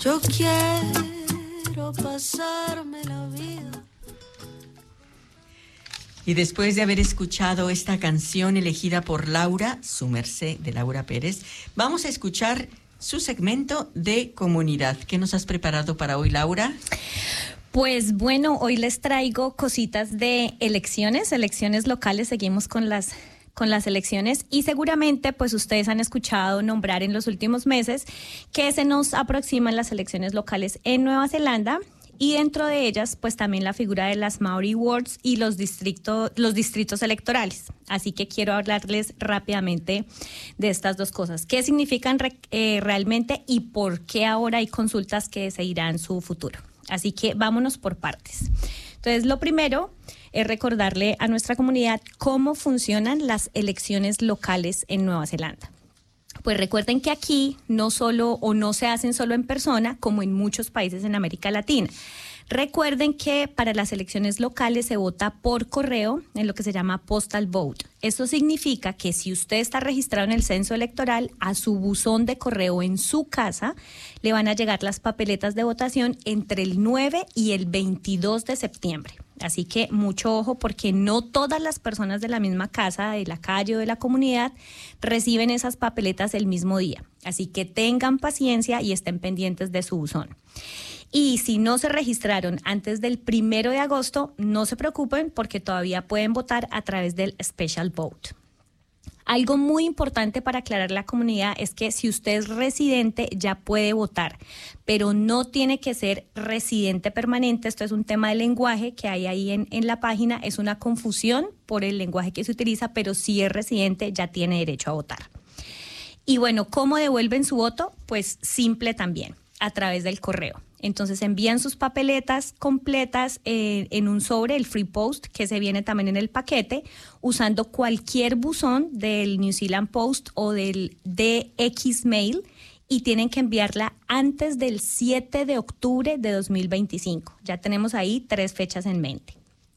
Yo quiero pasarme la vida. Y después de haber escuchado esta canción elegida por Laura, Su Merced, de Laura Pérez, vamos a escuchar su segmento de comunidad. ¿Qué nos has preparado para hoy, Laura? Pues bueno, hoy les traigo cositas de elecciones locales. Seguimos con las elecciones y seguramente pues ustedes han escuchado nombrar en los últimos meses que se nos aproximan las elecciones locales en Nueva Zelanda. Y dentro de ellas, pues también la figura de las Maori Wards y los distritos electorales. Así que quiero hablarles rápidamente de estas dos cosas. ¿Qué significan realmente y por qué ahora hay consultas que decidirán su futuro? Así que vámonos por partes. Entonces, lo primero es recordarle a nuestra comunidad cómo funcionan las elecciones locales en Nueva Zelanda. Pues recuerden que aquí no se hacen solo en persona, como en muchos países en América Latina. Recuerden que para las elecciones locales se vota por correo en lo que se llama postal vote. Esto significa que si usted está registrado en el censo electoral, a su buzón de correo en su casa le van a llegar las papeletas de votación entre el 9 y el 22 de septiembre. Así que mucho ojo porque no todas las personas de la misma casa, de la calle o de la comunidad reciben esas papeletas el mismo día. Así que tengan paciencia y estén pendientes de su buzón. Y si no se registraron antes del 1 de agosto, no se preocupen porque todavía pueden votar a través del Special Vote. Algo muy importante para aclarar a la comunidad es que si usted es residente ya puede votar, pero no tiene que ser residente permanente. Esto es un tema de lenguaje que hay ahí en la página. Es una confusión por el lenguaje que se utiliza, pero si es residente ya tiene derecho a votar. Y bueno, ¿cómo devuelven su voto? Pues simple también, a través del correo. Entonces envían sus papeletas completas en un sobre, el Free Post, que se viene también en el paquete, usando cualquier buzón del New Zealand Post o del DX Mail, y tienen que enviarla antes del 7 de octubre de 2025. Ya tenemos ahí 3 fechas en mente.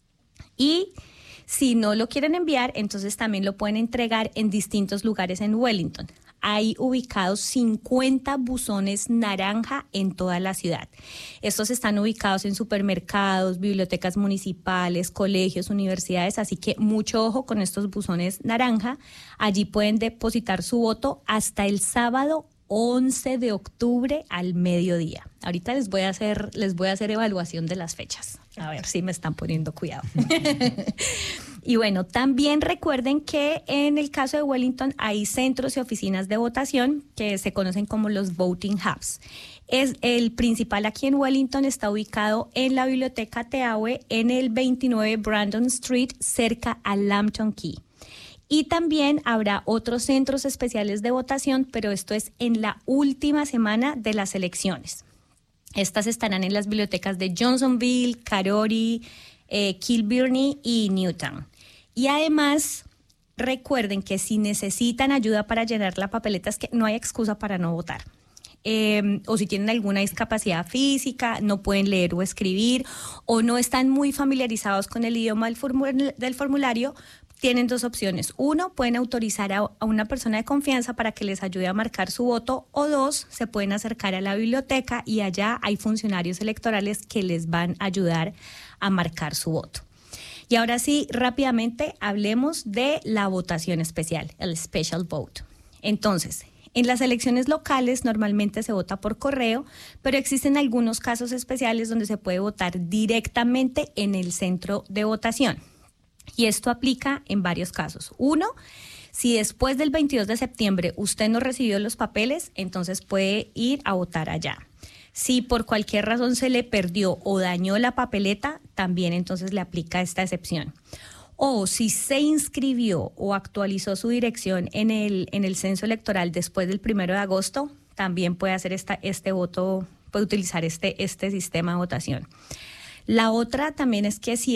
Y si no lo quieren enviar, entonces también lo pueden entregar en distintos lugares en Wellington. Hay ubicados 50 buzones naranja en toda la ciudad. Estos están ubicados en supermercados, bibliotecas municipales, colegios, universidades, así que mucho ojo con estos buzones naranja. Allí pueden depositar su voto hasta el sábado 11 de octubre al mediodía. Ahorita les voy a hacer evaluación de las fechas. A ver si me están poniendo cuidado. Y bueno, también recuerden que en el caso de Wellington hay centros y oficinas de votación que se conocen como los voting hubs. El principal aquí en Wellington está ubicado en la Biblioteca Teawe en el 29 Brandon Street, cerca a Lambton Quay. Y también habrá otros centros especiales de votación, pero esto es en la última semana de las elecciones. Estas estarán en las bibliotecas de Johnsonville, Karori, Kilbirnie y Newtown. Y además, recuerden que si necesitan ayuda para llenar la papeleta, es que no hay excusa para no votar. O si tienen alguna discapacidad física, no pueden leer o escribir, o no están muy familiarizados con el idioma del formulario, tienen 2 opciones. 1, pueden autorizar a una persona de confianza para que les ayude a marcar su voto, o 2, se pueden acercar a la biblioteca y allá hay funcionarios electorales que les van a ayudar a marcar su voto. Y ahora sí, rápidamente hablemos de la votación especial, el Special Vote. Entonces, en las elecciones locales normalmente se vota por correo, pero existen algunos casos especiales donde se puede votar directamente en el centro de votación. Y esto aplica en varios casos. 1, si después del 22 de septiembre usted no recibió los papeles, entonces puede ir a votar allá. Si por cualquier razón se le perdió o dañó la papeleta, también entonces le aplica esta excepción. O si se inscribió o actualizó su dirección en el censo electoral después del 1 de agosto, también puede hacer este voto, puede utilizar este sistema de votación. La otra también es que si